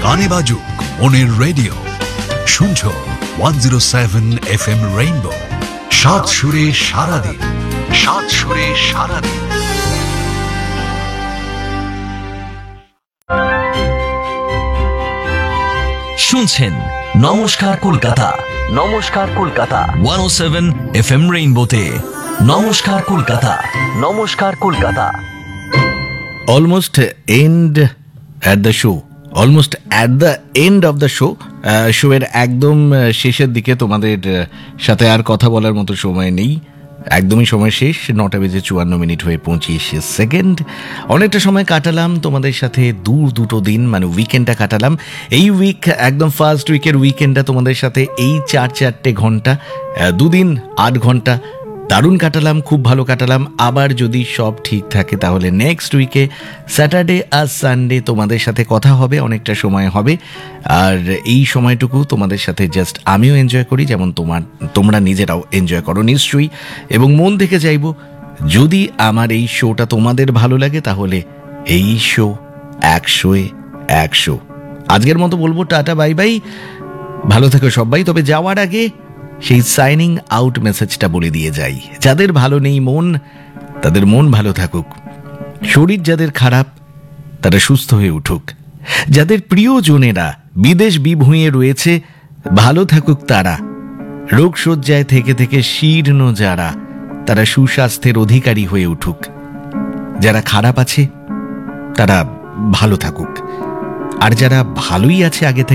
গানে বাজুক মনের রেডিও, শুনছো 107 FM রেইনবো, সাত সুরে সারাদিন, সাত সুরে সারাদিন। শুনছেন নমস্কার কলকাতা, নমস্কার কলকাতা 107 FM রেইনবোতে। নমস্কার কলকাতা, নমস্কার Kolkata. Almost and at the show, almost at the end of the show. শোয়ের একদম শেষের দিকে তোমাদের সাথে আর কথা বলার মতো সময় নেই, একদমই সময় শেষ। 9:54 হয়ে 25 সেকেন্ড। অনেকটা সময় কাটালাম তোমাদের সাথে, দুটো দিন মানে উইকেন্ডটা কাটালাম। এই উইক একদম ফার্স্ট উইকের উইকেন্ডটা তোমাদের সাথে এই 4 ঘন্টা, 2 দিন 8 ঘন্টা দারুণ কাটালাম, খুব ভালো কাটালাম। আবার যদি সব ঠিক থাকে তাহলে নেক্সট উইকে স্যাটারডে আর সানডে তোমাদের সাথে কথা হবে, অনেকটা সময় হবে। আর এই সময়টুকু তোমাদের সাথে জাস্ট আমিও এনজয় করি, যেমন তোমরা নিজেরাও এনজয় করো নিশ্চয়ই। এবং মন থেকে চাইবো, যদি আমার এই শোটা তোমাদের ভালো লাগে তাহলে এই শো 100-100। আজকের মতো বলবো টাটা বাই বাই, ভালো থেকো সবাই। তবে যাওয়ার আগে সেই সাইনিং আউট মেসেজটা বলে দিয়ে যাই, যাদের ভালো নেই মন তাদের মন ভালো থাকুক, শরীর যাদের খারাপ তারা সুস্থ হয়ে উঠুক, যাদের প্রিয়জনেরা বিদেশ বিভুঁইয়ে রয়েছে ভালো থাকুক তারা, রোগ শয্যায় থেকে থেকে শীর্ণ যারা তারা সুস্বাস্থ্যের অধিকারী হয়ে উঠুক, যারা খারাপ আছে তারা ভালো থাকুক, আর যারা ভালোই আছে আগে থেকে